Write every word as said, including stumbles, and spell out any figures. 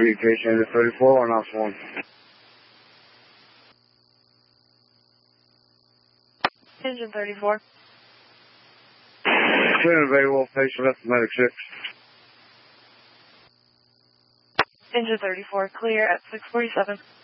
Communication to thirty-four, one off one. Engine thirty-four. Clear and available, patient left medic six. Engine thirty-four, clear at six forty-seven.